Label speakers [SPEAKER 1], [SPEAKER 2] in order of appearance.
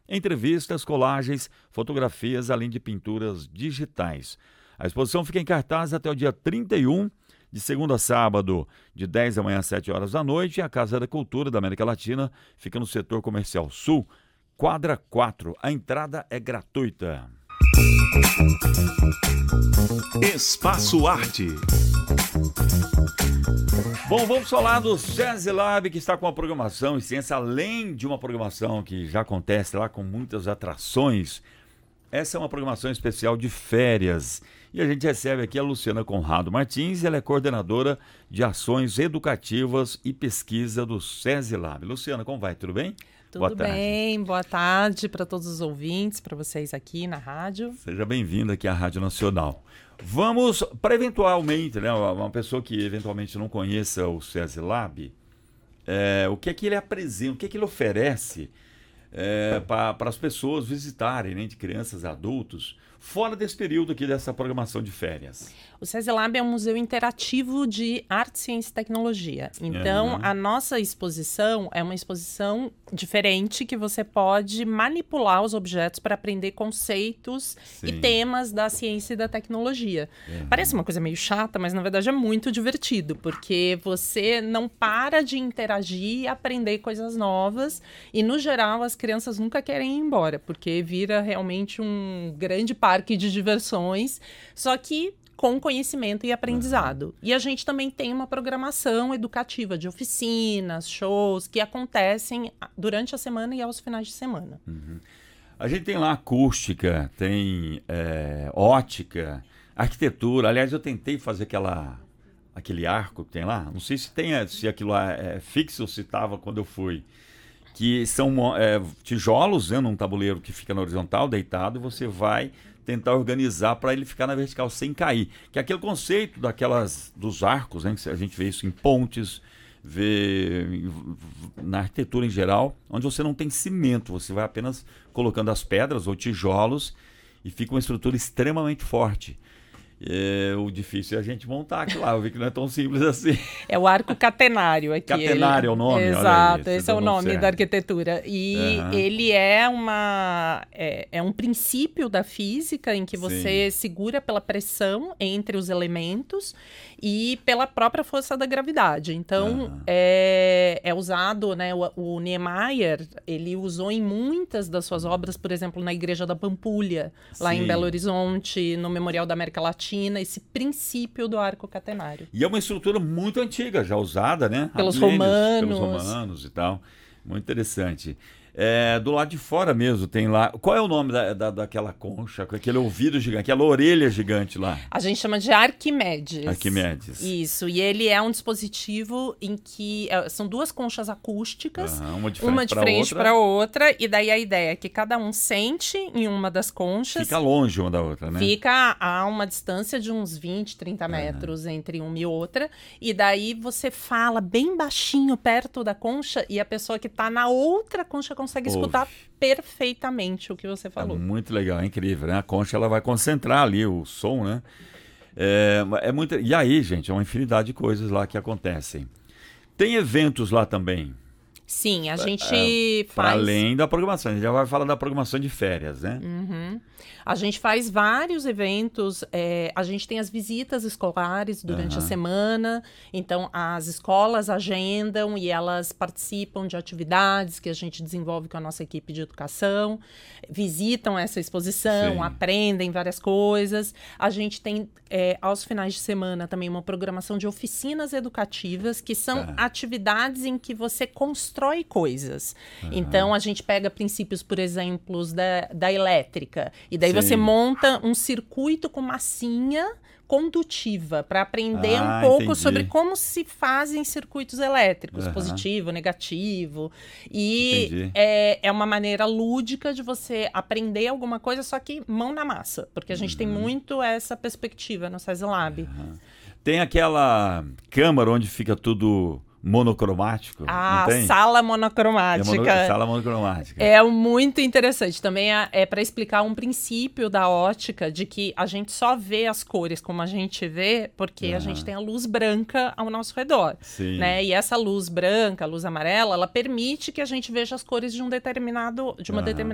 [SPEAKER 1] entrevistas, colagens, fotografias, além de pinturas digitais. A exposição fica em cartaz até o dia 31, de segunda a sábado, de 10 da manhã às 7 horas da noite, e a Casa da Cultura da América Latina fica no setor comercial sul, quadra 4. A entrada é gratuita.
[SPEAKER 2] Espaço Arte.
[SPEAKER 1] Bom, vamos falar do SESI Lab, que está com a programação e ciência, além de uma programação que já acontece lá com muitas atrações. Essa é uma programação especial de férias. E a gente recebe aqui a Luciana Conrado Martins, ela é coordenadora de ações educativas e pesquisa do SESI Lab. Luciana, como vai? Tudo bem?
[SPEAKER 3] Tudo bem, boa tarde para todos os ouvintes, para vocês aqui na rádio.
[SPEAKER 1] Seja bem-vindo aqui à Rádio Nacional. Vamos, para eventualmente, né, uma pessoa que eventualmente não conheça o SESI Lab, o que é que ele apresenta, o que é que ele oferece para as pessoas visitarem, né, de crianças a adultos, fora desse período aqui dessa programação de férias?
[SPEAKER 3] O SESI Lab é um museu interativo de arte, ciência e tecnologia. Então, a nossa exposição é uma exposição diferente que você pode manipular os objetos para aprender conceitos e temas da ciência e da tecnologia. Parece uma coisa meio chata, mas na verdade é muito divertido, porque você não para de interagir e aprender coisas novas. E, no geral, as crianças nunca querem ir embora, porque vira realmente um grande parque de diversões, só que com conhecimento e aprendizado. E a gente também tem uma programação educativa de oficinas, shows, que acontecem durante a semana e aos finais de semana.
[SPEAKER 1] A gente tem lá acústica, tem ótica, arquitetura. Aliás, eu tentei fazer aquele arco que tem lá. Não sei se aquilo lá é fixo ou se estava quando eu fui. Que são tijolos, né, num tabuleiro que fica na horizontal, deitado, e você vai tentar organizar para ele ficar na vertical sem cair. Que é aquele conceito dos arcos, né, que a gente vê isso em pontes, vê na arquitetura em geral, onde você não tem cimento, você vai apenas colocando as pedras ou tijolos e fica uma estrutura extremamente forte. O difícil é a gente montar aquilo lá. Eu vi que não é tão simples assim.
[SPEAKER 3] É o arco catenário aqui.
[SPEAKER 1] Catenário é o nome?
[SPEAKER 3] Exato,
[SPEAKER 1] olha aí,
[SPEAKER 3] esse é o nome da arquitetura. E ele é um princípio da física em que você segura pela pressão entre os elementos e pela própria força da gravidade. Então, é usado, né, o Niemeyer, ele usou em muitas das suas obras, por exemplo, na Igreja da Pampulha, lá em Belo Horizonte, no Memorial da América Latina, esse princípio do arco catenário.
[SPEAKER 1] E é uma estrutura muito antiga, já usada, né?
[SPEAKER 3] Pelos romanos.
[SPEAKER 1] Pelos romanos e tal. Muito interessante. Do lado de fora mesmo tem lá... Qual é o nome daquela concha, com aquele ouvido gigante, aquela orelha gigante lá?
[SPEAKER 3] A gente chama de Arquimedes.
[SPEAKER 1] Arquimedes.
[SPEAKER 3] Isso, e ele é um dispositivo em que são duas conchas acústicas, uma de frente para outra, e daí a ideia é que cada um sente em uma das conchas.
[SPEAKER 1] Fica longe uma da outra, né?
[SPEAKER 3] Fica a uma distância de uns 20, 30 metros entre uma e outra, e daí você fala bem baixinho perto da concha, e a pessoa que está na outra concha consegue escutar perfeitamente o que você falou.
[SPEAKER 1] É muito legal, é incrível, né? A concha ela vai concentrar ali o som, né? E aí, gente, é uma infinidade de coisas lá que acontecem. Tem eventos lá também.
[SPEAKER 3] Sim, a gente faz...
[SPEAKER 1] Para além da programação, a gente já vai falar da programação de férias, né?
[SPEAKER 3] A gente faz vários eventos, a gente tem as visitas escolares durante a semana, então as escolas agendam e elas participam de atividades que a gente desenvolve com a nossa equipe de educação, visitam essa exposição, aprendem várias coisas. A gente tem, aos finais de semana, também uma programação de oficinas educativas, que são atividades em que você constrói coisas. Então, a gente pega princípios, por exemplo, da elétrica, e daí você monta um circuito com massinha condutiva para aprender um pouco sobre como se fazem circuitos elétricos, positivo, negativo. E é uma maneira lúdica de você aprender alguma coisa, só que mão na massa, porque a gente tem muito essa perspectiva no SESI Lab.
[SPEAKER 1] Tem aquela câmara onde fica tudo monocromático.
[SPEAKER 3] Sala monocromática.
[SPEAKER 1] Sala monocromática.
[SPEAKER 3] É muito interessante. Também é para explicar um princípio da ótica de que a gente só vê as cores como a gente vê porque a gente tem a luz branca ao nosso redor. Né? E essa luz branca, a luz amarela, ela permite que a gente veja as cores de uma determinada